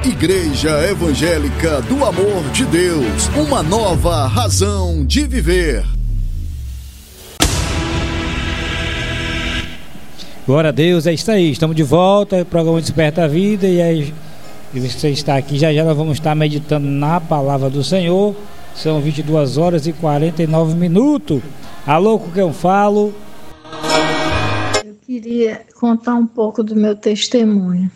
Igreja Evangélica do Amor de Deus, uma nova razão de viver. Glória a Deus, é isso aí, estamos de volta, o programa Desperta a Vida, e aí você está aqui, já nós vamos estar meditando na palavra do Senhor. São 22 horas e 49 minutos. Alô, com quem eu falo? Eu queria contar um pouco do meu testemunho.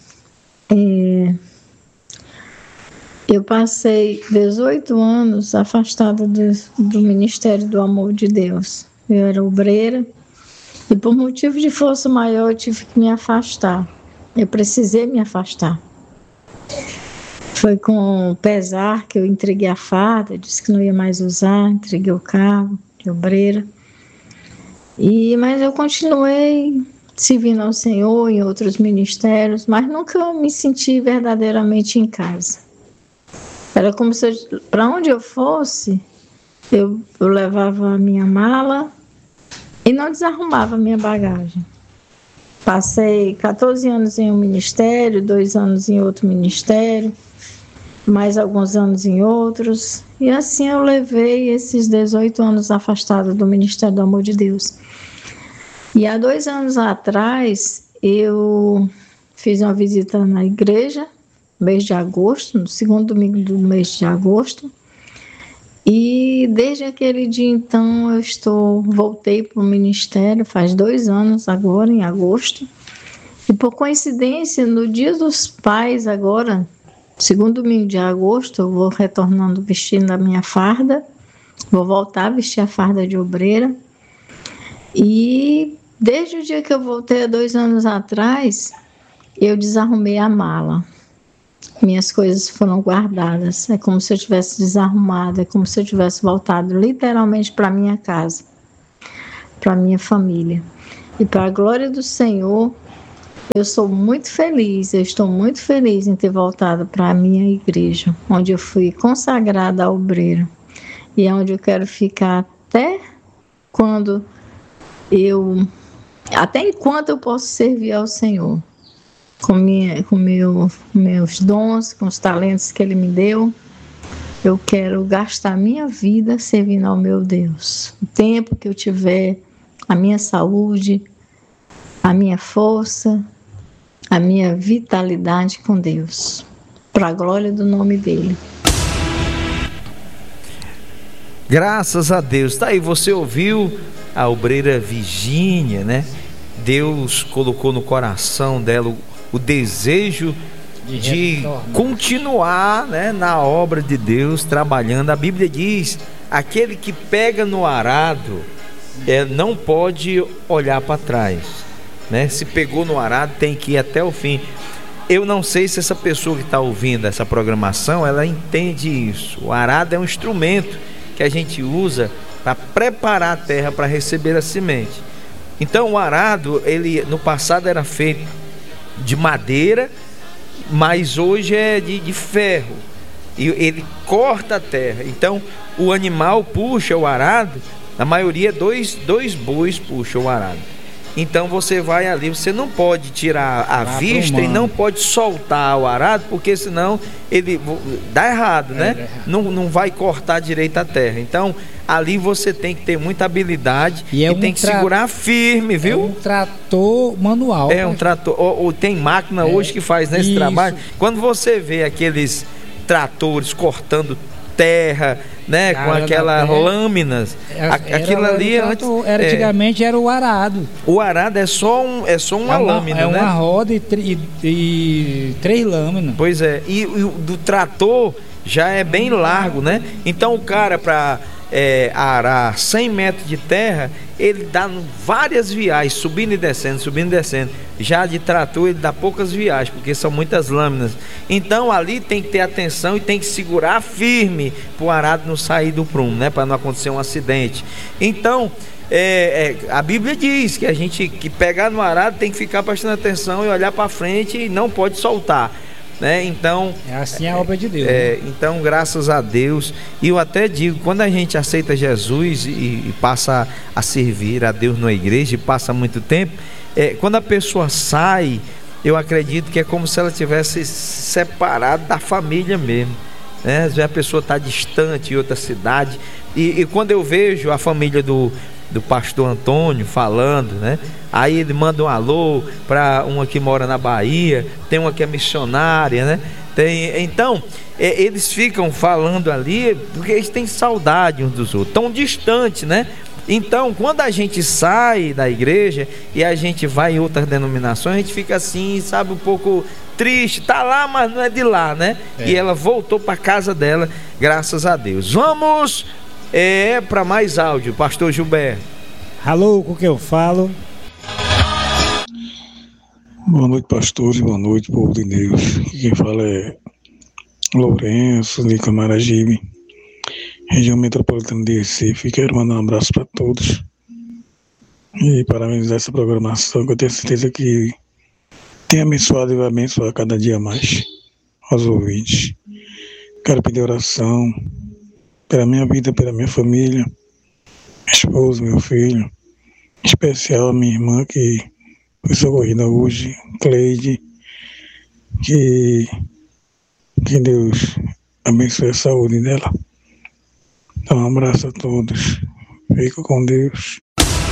Eu passei 18 anos afastada do Ministério do Amor de Deus. Eu era obreira e, por motivo de força maior, eu tive que me afastar. Eu precisei me afastar. Foi com pesar que eu entreguei a farda, disse que não ia mais usar, entreguei o cargo de obreira. Mas eu continuei servindo ao Senhor em outros ministérios, mas nunca me senti verdadeiramente em casa. Era como se, para onde eu fosse, eu levava a minha mala e não desarrumava a minha bagagem. Passei 14 anos em um ministério, 2 anos em outro ministério, mais alguns anos em outros, e assim eu levei esses 18 anos afastada do Ministério do Amor de Deus. E há 2 anos atrás, eu fiz uma visita na igreja, mês de agosto, no segundo domingo do mês de agosto, e desde aquele dia então voltei para o ministério, faz 2 anos agora, em agosto, e por coincidência, no Dia dos Pais agora, segundo domingo de agosto, eu vou retornando vestindo a minha farda, vou voltar a vestir a farda de obreira, e desde o dia que eu voltei há 2 anos atrás, eu desarrumei a mala. Minhas coisas foram guardadas. É como se eu tivesse desarrumado, é como se eu tivesse voltado literalmente para minha casa, para minha família. E para a glória do Senhor, eu estou muito feliz em ter voltado para a minha igreja, onde eu fui consagrada a obreira. E é onde eu quero ficar até enquanto eu posso servir ao Senhor. Com meus dons, com os talentos que Ele me deu, eu quero gastar minha vida servindo ao meu Deus. O tempo que eu tiver, a minha saúde, a minha força, a minha vitalidade com Deus, para a glória do nome dEle. Graças a Deus. Tá aí, você ouviu a obreira Virgínia, né? Deus colocou no coração dela o desejo de continuar, né, na obra de Deus, trabalhando. A Bíblia diz: aquele que pega no arado não pode olhar para trás, né? Se pegou no arado, tem que ir até o fim. Eu não sei se essa pessoa que está ouvindo essa programação, ela entende isso. O arado é um instrumento que a gente usa para preparar a terra para receber a semente. Então o arado, ele no passado era feito de madeira, mas hoje é de ferro, e ele corta a terra. Então o animal puxa o arado, na maioria dois bois puxam o arado. Então você vai ali, você não pode tirar a vista e não pode soltar o arado, porque senão ele dá errado, né? Não vai cortar direito a terra. Então ali você tem que ter muita habilidade e tem que segurar firme, viu? É um trator manual. É um trator. Ou tem máquina hoje que faz nesse trabalho. Quando você vê aqueles tratores cortando terra, né, com aquelas lâminas, aquilo ali antigamente era o arado. O arado é só uma lâmina, né? É uma roda e 3 lâminas. Pois é. E o do trator já é bem largo, né? Então o cara, para arar 100 metros de terra, ele dá várias viagens, subindo e descendo. Já de trator ele dá poucas viagens, porque são muitas lâminas. Então ali tem que ter atenção e tem que segurar firme para o arado não sair do prumo, né? Para não acontecer um acidente. Então a Bíblia diz que a gente que pegar no arado tem que ficar prestando atenção e olhar para frente e não pode soltar, né? Então é assim a obra de Deus, né? Então, graças a Deus. E eu até digo, quando a gente aceita Jesus e passa a servir a Deus na igreja e passa muito tempo, quando a pessoa sai, eu acredito que é como se ela tivesse separado da família mesmo, né? Às vezes a pessoa está distante em outra cidade, e quando eu vejo a família do pastor Antônio falando, né? Aí ele manda um alô para uma que mora na Bahia, tem uma que é missionária, né? Então eles ficam falando ali porque eles têm saudade uns dos outros, tão distante, né? Então, quando a gente sai da igreja e a gente vai em outras denominações, a gente fica assim, sabe, um pouco triste, tá lá, mas não é de lá, né? E ela voltou para casa dela, graças a Deus. Vamos para mais áudio, pastor Gilberto. Alô, com o que eu falo? Boa noite, pastores, boa noite, povo de Deus. Quem fala é Lourenço, de Camaragibe, região metropolitana de Recife. Quero mandar um abraço para todos e parabenizar essa programação, que eu tenho certeza que tem abençoado e vai abençoar cada dia mais aos ouvintes. Quero pedir oração pela minha vida, pela minha família, minha esposa, meu filho, em especial a minha irmã que foi socorrida hoje, Cleide, que Deus abençoe a saúde dela. Então, um abraço a todos. Fico com Deus.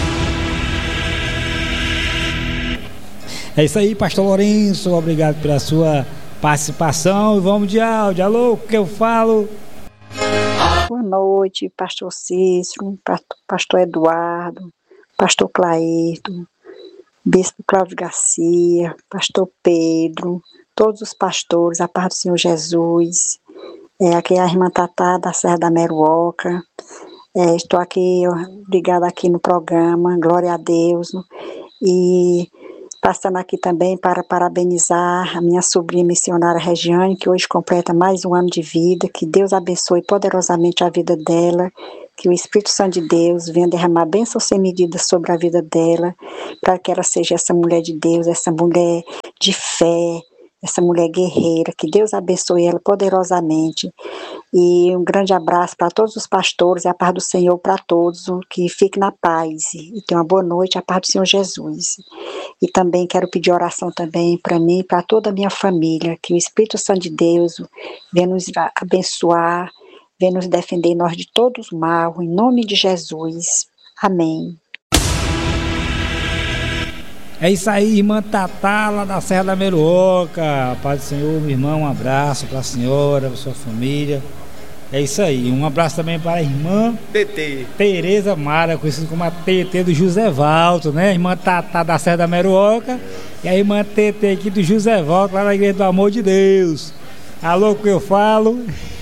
É isso aí, pastor Lourenço, obrigado pela sua participação. E vamos de áudio. Alô, o que eu falo? Boa noite, pastor Cícero, pastor Eduardo, pastor Clairton, bispo Cláudio Garcia, pastor Pedro, todos os pastores, a paz do Senhor Jesus. Aqui é a irmã Tatá da Serra da Meruoca. Estou aqui ligada aqui no programa, glória a Deus. E passando aqui também para parabenizar a minha sobrinha missionária Regiane, que hoje completa mais um ano de vida. Que Deus abençoe poderosamente a vida dela, que o Espírito Santo de Deus venha derramar bênçãos sem medida sobre a vida dela, para que ela seja essa mulher de Deus, essa mulher de fé, essa mulher guerreira. Que Deus abençoe ela poderosamente. E um grande abraço para todos os pastores, e a paz do Senhor para todos, que fique na paz e tenha uma boa noite, a paz do Senhor Jesus. E também quero pedir oração também para mim e para toda a minha família, que o Espírito Santo de Deus venha nos abençoar, venha nos defender nós de todos os mal, em nome de Jesus. Amém. É isso aí, irmã Tatá, lá da Serra da Meruoca. Paz do Senhor, meu irmão, um abraço para a senhora, para a sua família. É isso aí, um abraço também para a irmã Tereza Mara, conhecida como a TT do José Valto, né? A irmã Tatá da Serra da Meruoca e a irmã TT aqui do José Valto, lá na Igreja do Amor de Deus. Alô, o que eu falo?